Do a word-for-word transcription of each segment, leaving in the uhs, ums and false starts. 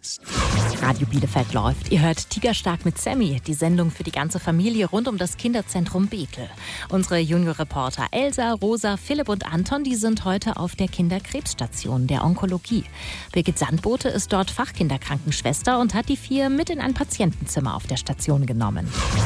Radio Bielefeld läuft. Ihr hört Tigerstark mit Sammy, die Sendung für die ganze Familie rund um das Kinderzentrum Bethel. Unsere Juniorreporter Elsa, Rosa, Philipp und Anton, die sind heute auf der Kinderkrebsstation der Onkologie. Birgit Sandbote ist dort Fachkinderkrankenschwester und hat die vier mit in ein Patientenzimmer auf der Station genommen.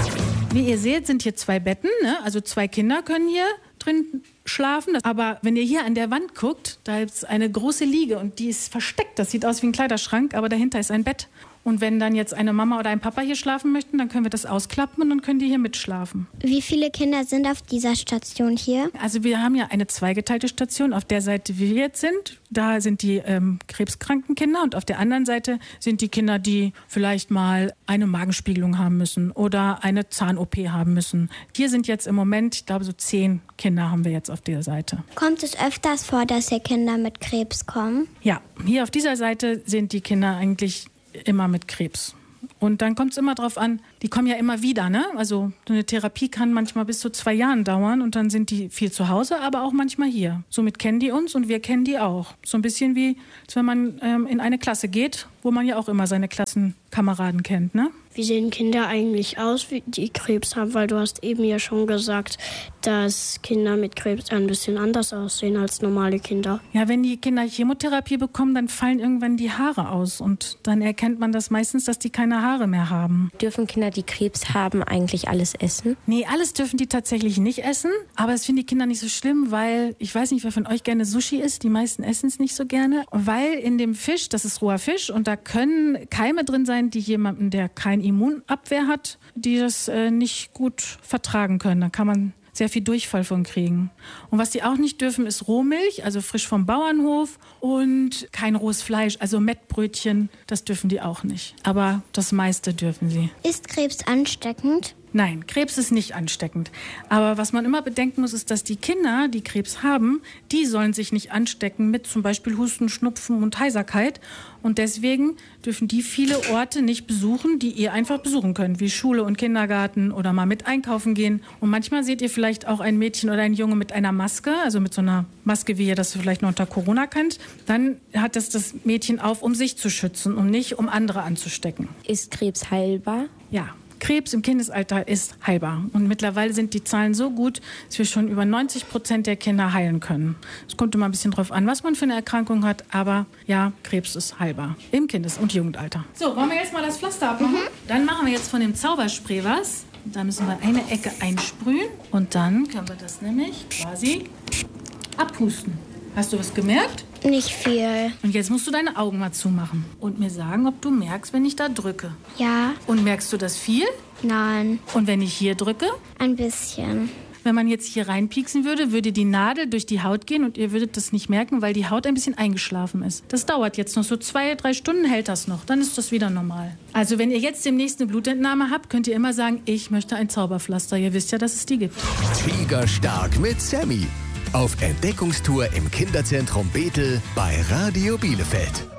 Wie ihr seht, sind hier zwei Betten, ne? Also zwei Kinder können hier drin schlafen. Aber wenn ihr hier an der Wand guckt, da ist eine große Liege und die ist versteckt. Das sieht aus wie ein Kleiderschrank, aber dahinter ist ein Bett. Und wenn dann jetzt eine Mama oder ein Papa hier schlafen möchten, dann können wir das ausklappen und dann können die hier mitschlafen. Wie viele Kinder sind auf dieser Station hier? Also wir haben ja eine zweigeteilte Station. Auf der Seite, wie wir jetzt sind, da sind die ähm, krebskranken Kinder und auf der anderen Seite sind die Kinder, die vielleicht mal eine Magenspiegelung haben müssen oder eine Zahn-O P haben müssen. Hier sind jetzt im Moment, ich glaube so zehn Kinder haben wir jetzt auf der Seite. Kommt es öfters vor, dass hier Kinder mit Krebs kommen? Ja, hier auf dieser Seite sind die Kinder eigentlich immer mit Krebs. Und dann kommt es immer drauf an, die kommen ja immer wieder, ne? Also eine Therapie kann manchmal bis zu zwei Jahren dauern und dann sind die viel zu Hause, aber auch manchmal hier. Somit kennen die uns und wir kennen die auch. So ein bisschen wie, als wenn man ähm, in eine Klasse geht, wo man ja auch immer seine Klassenkameraden kennt, ne? Wie sehen Kinder eigentlich aus, die Krebs haben? Weil du hast eben ja schon gesagt, dass Kinder mit Krebs ein bisschen anders aussehen als normale Kinder. Ja, wenn die Kinder Chemotherapie bekommen, dann fallen irgendwann die Haare aus. Und dann erkennt man das meistens, dass die keine Haare mehr haben. Dürfen Kinder, die Krebs haben, eigentlich alles essen? Nee, alles dürfen die tatsächlich nicht essen. Aber das finden die Kinder nicht so schlimm, weil, ich weiß nicht, wer von euch gerne Sushi isst. Die meisten essen es nicht so gerne. Weil in dem Fisch, das ist roher Fisch, und da können Keime drin sein, die jemanden, der kein Immunabwehr hat, die das äh, nicht gut vertragen können. Da kann man sehr viel Durchfall von kriegen. Und was die auch nicht dürfen, ist Rohmilch, also frisch vom Bauernhof, und kein rohes Fleisch, also Mettbrötchen, das dürfen die auch nicht. Aber das meiste dürfen sie. Ist Krebs ansteckend? Nein, Krebs ist nicht ansteckend. Aber was man immer bedenken muss, ist, dass die Kinder, die Krebs haben, die sollen sich nicht anstecken mit zum Beispiel Husten, Schnupfen und Heiserkeit. Und deswegen dürfen die viele Orte nicht besuchen, die ihr einfach besuchen könnt, wie Schule und Kindergarten oder mal mit einkaufen gehen. Und manchmal seht ihr vielleicht auch ein Mädchen oder ein Junge mit einer Maske, also mit so einer Maske, wie ihr das vielleicht noch unter Corona kennt. Dann hat das das Mädchen auf, um sich zu schützen und nicht, um andere anzustecken. Ist Krebs heilbar? Ja. Krebs im Kindesalter ist heilbar. Und mittlerweile sind die Zahlen so gut, dass wir schon über neunzig Prozent der Kinder heilen können. Es kommt immer ein bisschen drauf an, was man für eine Erkrankung hat. Aber ja, Krebs ist heilbar im Kindes- und Jugendalter. So, wollen wir jetzt mal das Pflaster abmachen? Mhm. Dann machen wir jetzt von dem Zauberspray was. Da müssen wir eine Ecke einsprühen. Und dann können wir das nämlich quasi abpusten. Hast du was gemerkt? Nicht viel. Und jetzt musst du deine Augen mal zumachen und mir sagen, ob du merkst, wenn ich da drücke. Ja. Und merkst du das viel? Nein. Und wenn ich hier drücke? Ein bisschen. Wenn man jetzt hier reinpieksen würde, würde die Nadel durch die Haut gehen und ihr würdet das nicht merken, weil die Haut ein bisschen eingeschlafen ist. Das dauert jetzt noch so zwei, drei Stunden, hält das noch. Dann ist das wieder normal. Also wenn ihr jetzt demnächst eine Blutentnahme habt, könnt ihr immer sagen, ich möchte ein Zauberpflaster. Ihr wisst ja, dass es die gibt. Tigerstark mit Sammy. Auf Entdeckungstour im Kinderzentrum Bethel bei Radio Bielefeld.